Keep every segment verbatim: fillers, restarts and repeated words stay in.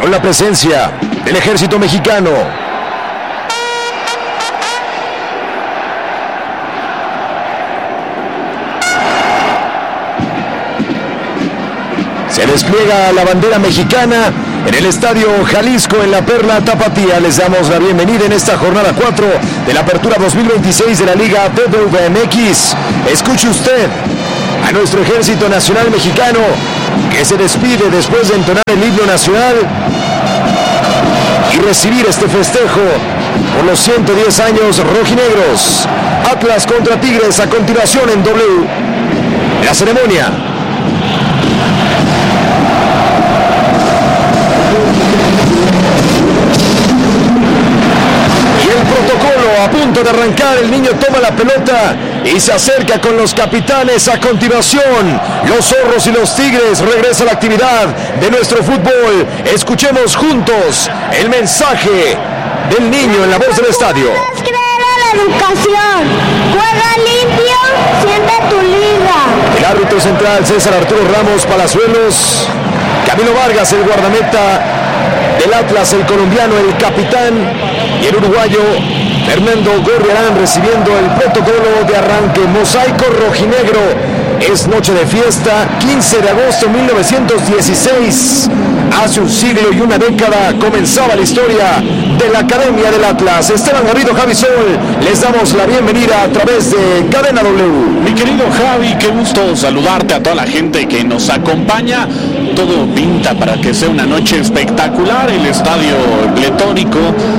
con la presencia del ejército mexicano. Se despliega la bandera mexicana en el Estadio Jalisco en la Perla Tapatía. Les damos la bienvenida en esta jornada cuatro de la Apertura dos mil veintiséis de la Liga B B V M X. Escuche usted a nuestro Ejército Nacional Mexicano que se despide después de entonar el himno nacional y recibir este festejo por los ciento diez años rojinegros. Atlas contra Tigres a continuación en W. La ceremonia. El protocolo a punto de arrancar, el niño toma la pelota y se acerca con los capitanes. A continuación, los zorros y los tigres. Regresa la actividad de nuestro fútbol. Escuchemos juntos el mensaje del niño en la voz del estadio. Creer en la educación, juega limpio, siente tu liga. El árbitro central César Arturo Ramos Palazuelos, Camilo Vargas el guardameta del Atlas, el colombiano, el capitán, y el uruguayo Fernando Gorriarán recibiendo el protocolo de arranque. Mosaico rojinegro, es noche de fiesta, quince de agosto de mil novecientos dieciséis. Hace un siglo y una década comenzaba la historia de la Academia del Atlas. Esteban Garrido, Javi Sol, les damos la bienvenida a través de Cadena W. Mi querido Javi, qué gusto saludarte, a toda la gente que nos acompaña. Todo pinta para que sea una noche espectacular, el estadio pletórico,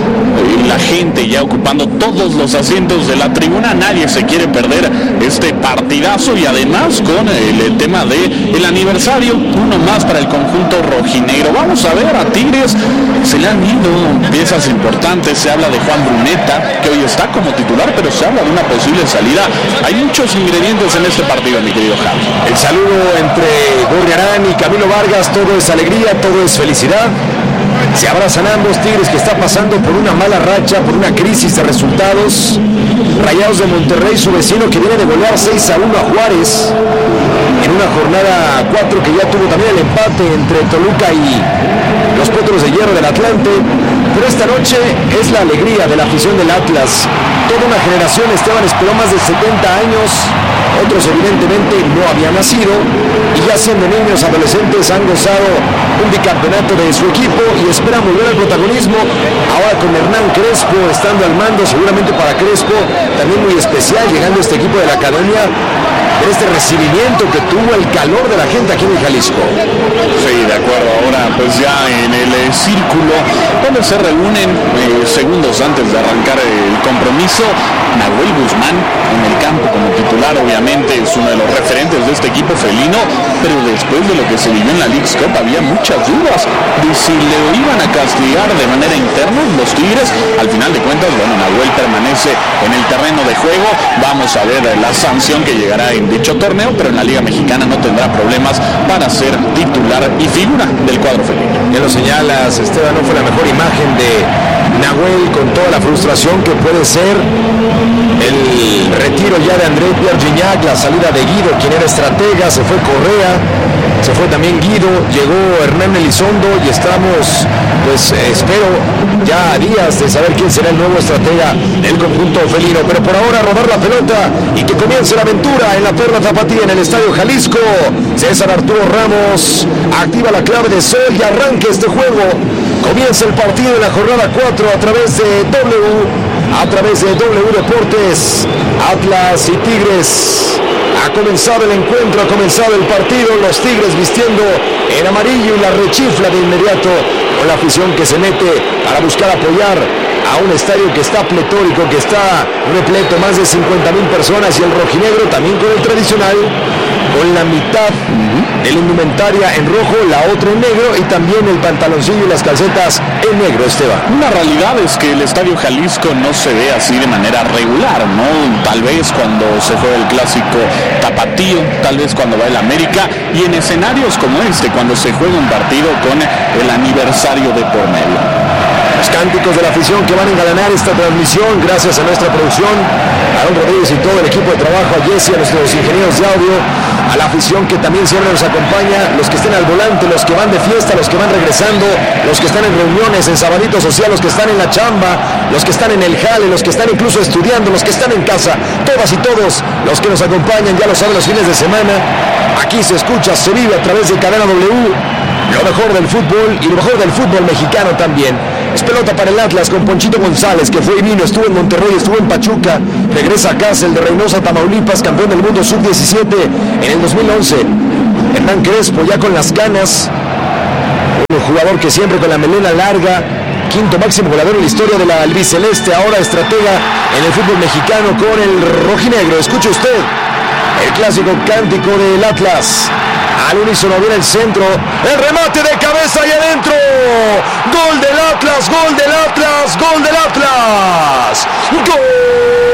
la gente ya ocupando todos los asientos de la tribuna. Nadie se quiere perder este partidazo, y además con el tema de el aniversario, uno más para el conjunto rojinegro. Vamos a ver a Tigres, se le han ido piezas importantes. Se habla de Juan Bruneta, que hoy está como titular, pero se habla de una posible salida. Hay muchos ingredientes en este partido, mi querido Javi. El saludo entre Gorriarán y Camilo Vargas, todo es alegría, todo es felicidad. Se abrazan ambos. Tigres, que está pasando por una mala racha, por una crisis de resultados. Rayados de Monterrey, su vecino, que viene de golear seis a uno a Juárez en una jornada cuatro, que ya tuvo también el empate entre Toluca y los Potros de Hierro del Atlante. Pero esta noche es la alegría de la afición del Atlas. Toda una generación, Esteban, esperó más de setenta años. Otros evidentemente no habían nacido y ya siendo niños, adolescentes, han gozado un bicampeonato de su equipo y esperan volver al protagonismo. Ahora con Hernán Crespo estando al mando, seguramente para Crespo también muy especial, llegando este equipo de la Academia, por este recibimiento que tuvo, el calor de la gente aquí en Jalisco. Sí, de acuerdo. Ahora pues ya en el eh, círculo donde se reúnen eh, segundos antes de arrancar el compromiso, Nahuel Guzmán en el campo como titular. Obviamente es uno de los referentes de este equipo felino, pero después de lo que se vivió en la Leagues Cup había muchas dudas de si le iban a castigar de manera interna los Tigres. Al final de cuentas, bueno, Nahuel permanece en el terreno de juego. Vamos a ver la sanción que llegará en dicho torneo, pero en la Liga Mexicana no tendrá problemas para ser titular y figura del cuadro felino. Ya lo señalas, Esteban, no fue la mejor imagen de Nahuel, con toda la frustración que puede ser el retiro ya de André Pierre Gignac, la salida de Guido, quien era estratega. Se fue Correa, se fue también Guido, llegó Hernán Elizondo y estamos, pues eh, espero ya a días de saber quién será el nuevo estratega del conjunto felino. Pero por ahora, rodar la pelota y que comience la aventura en la Perla Tapatía, en el Estadio Jalisco. César Arturo Ramos activa la clave de sol y arranque este juego. Comienza el partido de la jornada cuatro a través de W, a través de W Deportes. Atlas y Tigres. Ha comenzado el encuentro, ha comenzado el partido. Los Tigres vistiendo en amarillo y la rechifla de inmediato con la afición que se mete para buscar apoyar a un estadio que está pletórico, que está repleto, más de cincuenta mil personas, y el rojinegro también con el tradicional, con la mitad de la indumentaria en rojo, la otra en negro, y también el pantaloncillo y las calcetas en negro, Esteban. Una realidad es que el Estadio Jalisco no se ve así de manera regular, ¿no? Tal vez cuando se juega el clásico tapatío, tal vez cuando va el América, y en escenarios como este, cuando se juega un partido con el aniversario de por medio. Los cánticos de la afición que van a engalanar esta transmisión, gracias a nuestra producción, Aaron Rodríguez y todo el equipo de trabajo, a Jesse, a nuestros ingenieros de audio, a la afición que también siempre nos acompaña, los que estén al volante, los que van de fiesta, los que van regresando, los que están en reuniones, en sabadito social, los que están en la chamba, los que están en el jale, los que están incluso estudiando, los que están en casa, todas y todos los que nos acompañan, ya lo saben, los fines de semana. Aquí se escucha, se vive a través de Cadena W, lo mejor del fútbol y lo mejor del fútbol mexicano también. Es pelota para el Atlas con Ponchito González, que fue y vino, estuvo en Monterrey, estuvo en Pachuca, regresa a casa, el de Reynosa, Tamaulipas, campeón del mundo sub diecisiete en el dos mil once. Hernán Crespo ya con las canas, un jugador que siempre con la melena larga, quinto máximo goleador en la historia de la albiceleste, ahora estratega en el fútbol mexicano con el rojinegro. Escuche usted el clásico cántico del Atlas. Al unísono viene el centro, el remate de cabeza y adentro. Gol del Atlas, gol del Atlas, gol del Atlas. ¡Gol!